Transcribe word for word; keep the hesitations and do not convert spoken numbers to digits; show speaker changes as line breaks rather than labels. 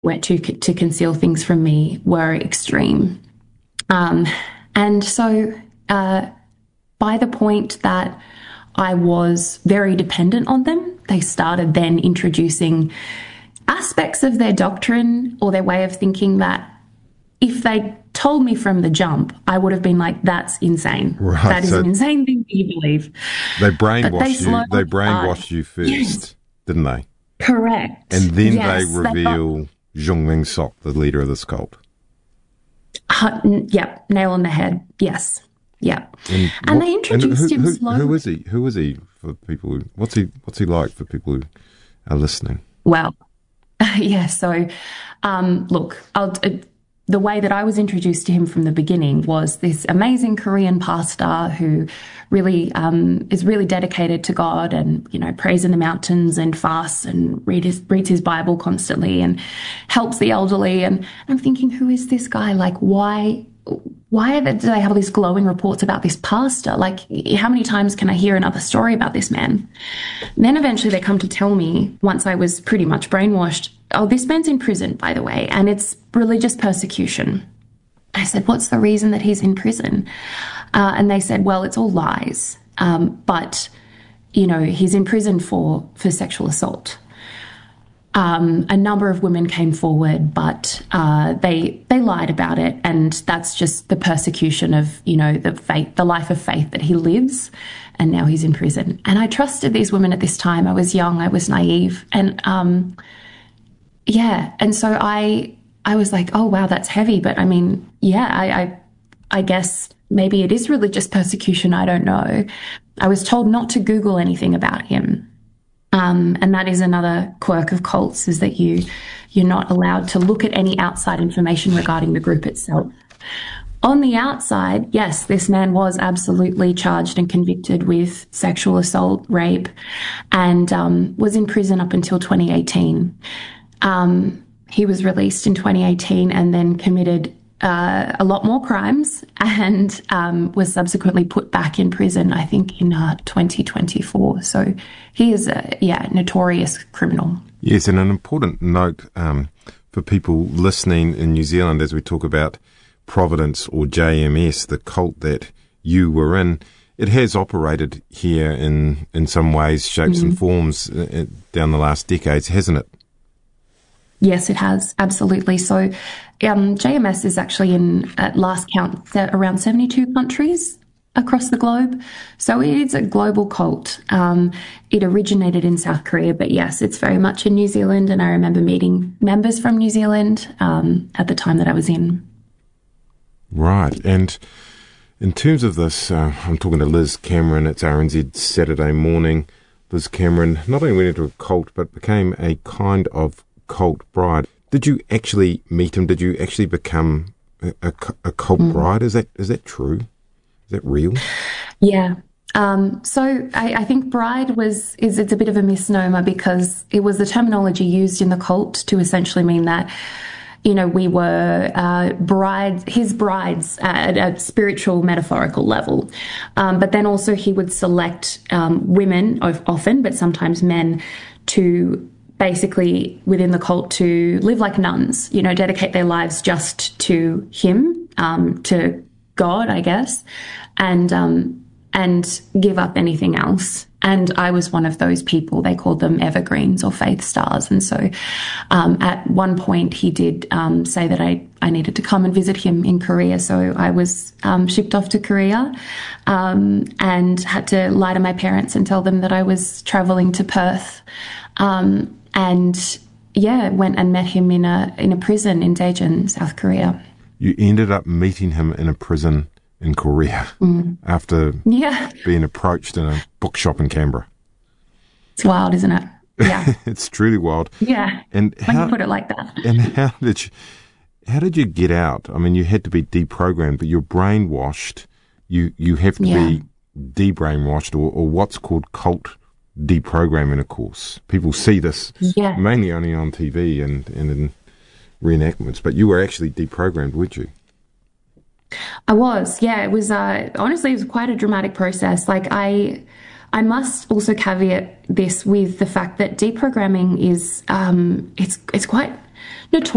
went to to conceal things from me were extreme. Um, and so uh, by the point that I was very dependent on them, they started then introducing aspects of their doctrine or their way of thinking that if they told me from the jump, I would have been like, that's insane.
Right,
that is
so
an insane thing to believe.
They brainwashed
they
you. They brainwashed
started.
you first,
Yes.
didn't they?
Correct.
And then
yes,
they reveal Zhong Ming Sok, the leader of this cult.
Uh, yep, nail on the head. Yes. Yep.
And,
and
what,
they introduced
and who,
him
who,
slowly.
Who is he? Who is he for people who? What's he? What's he like for people who are listening?
Well, yeah. So, um, look, I'll, uh, the way that I was introduced to him from the beginning was this amazing Korean pastor who really um, is really dedicated to God and, you know, prays in the mountains and fasts and read his, reads his Bible constantly and helps the elderly. And I'm thinking, who is this guy? Like, why? Why do they have all these glowing reports about this pastor? Like, how many times can I hear another story about this man? And then eventually they come to tell me, once I was pretty much brainwashed, oh, this man's in prison, by the way, and it's religious persecution. I said, what's the reason that he's in prison? Uh, and they said, well, it's all lies. Um, but, you know, he's in prison for, for sexual assault. Um, a number of women came forward, but uh, they they lied about it, and that's just the persecution of, you know, the faith, the life of faith that he lives, and now he's in prison. And I trusted these women at this time. I was young, I was naive, and um, yeah, and so I I was like, oh wow, that's heavy. But I mean, yeah, I I, I guess maybe it is religious persecution. I don't know. I was told not to Google anything about him. Um, and that is another quirk of cults, is that you, you're not allowed to look at any outside information regarding the group itself. On the outside, yes, this man was absolutely charged and convicted with sexual assault, rape, and um, was in prison up until twenty eighteen. Um, he was released in twenty eighteen and then committed Uh, a lot more crimes and um, was subsequently put back in prison, I think, in uh, twenty twenty-four. So he is a, yeah, notorious criminal.
Yes, and an important note um, for people listening in New Zealand as we talk about Providence or J M S, the cult that you were in, it has operated here in, in some ways, shapes mm-hmm. and forms uh, down the last decades, hasn't it?
Yes, it has. Absolutely. So um, J M S is actually in, at last count, around seventy-two countries across the globe. So it is a global cult. Um, it originated in South Korea, but yes, it's very much in New Zealand. And I remember meeting members from New Zealand um, at the time that I was in.
Right. And in terms of this, uh, I'm talking to Liz Cameron. It's R N Z Saturday morning. Liz Cameron not only went into a cult, but became a kind of cult bride. Did you actually meet him? Did you actually become a, a, a cult mm. bride? Is that is that true? Is that real?
Yeah. Um, so I, I think bride was is it's a bit of a misnomer, because it was the terminology used in the cult to essentially mean that, you know, we were uh, brides, his brides at a spiritual, metaphorical level. Um, but then also he would select um, women, often, but sometimes men, to basically within the cult to live like nuns, you know, dedicate their lives just to him, um, to God, I guess, and um, and give up anything else. And I was one of those people. They called them evergreens or faith stars. And so um, at one point he did um, say that I, I needed to come and visit him in Korea. So I was um, shipped off to Korea um, and had to lie to my parents and tell them that I was traveling to Perth. Um, and yeah, went and met him in a in a prison in Daejeon, South Korea.
You ended up meeting him in a prison in Korea mm. after
yeah.
being approached in a bookshop in Canberra.
It's wild, isn't it? Yeah.
It's truly wild.
Yeah.
And
when
how,
you put it like that.
And how did you, how did you get out? I mean, you had to be deprogrammed, but you're brainwashed. You you have to
yeah.
be de-brainwashed, or, or what's called cult deprogramming, of course. People see this
yeah.
mainly only on T V and, and in reenactments, but you were actually deprogrammed, weren't you?
I was, yeah. It was, uh, honestly, it was quite a dramatic process. Like, I, I must also caveat this with the fact that deprogramming is, um, it's, it's quite notorious.